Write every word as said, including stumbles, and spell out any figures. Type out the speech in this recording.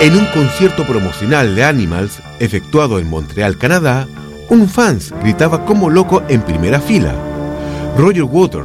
En un concierto promocional de Animals, efectuado en Montreal, Canadá, un fan gritaba como loco en primera fila. Roger Waters,